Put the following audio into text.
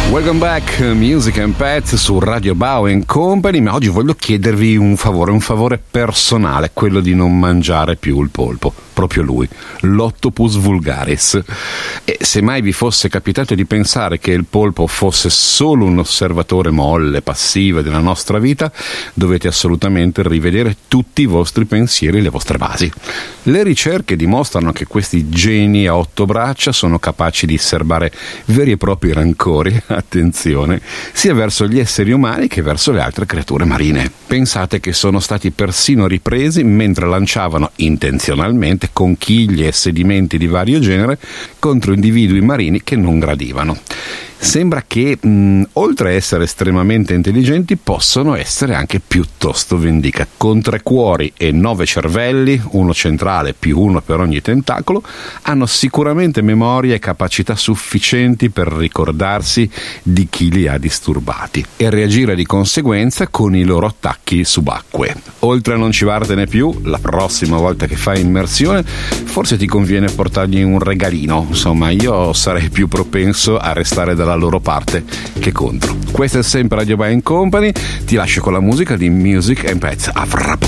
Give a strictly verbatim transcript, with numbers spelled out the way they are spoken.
Welcome back, Music and Pets su Radio Bao and Company, ma oggi voglio chiedervi un favore, un favore personale, quello di non mangiare più il polpo, proprio lui, l'Octopus vulgaris. E se mai vi fosse capitato di pensare che il polpo fosse solo un osservatore molle, passivo della nostra vita, dovete assolutamente rivedere tutti i vostri pensieri e le vostre basi. Le ricerche dimostrano che questi geni a otto braccia sono capaci di serbare veri e propri rancori, attenzione, sia verso gli esseri umani che verso le altre creature marine. Pensate che sono stati persino ripresi mentre lanciavano intenzionalmente conchiglie e sedimenti di vario genere contro individui marini che non gradivano. Sembra che, mh, oltre a essere estremamente intelligenti, possono essere anche piuttosto vendicati. Con tre cuori e nove cervelli, uno centrale più uno per ogni tentacolo, hanno sicuramente memoria e capacità sufficienti per ricordarsi di chi li ha disturbati e reagire di conseguenza con i loro attacchi subacquei. Oltre a non civartene più, la prossima volta che fai immersione, forse ti conviene portargli un regalino. Insomma, io sarei più propenso a restare dalla loro parte che contro. Questo è sempre Radio Bao and Company, ti lascio con la musica di Music and Pets. A fra poco.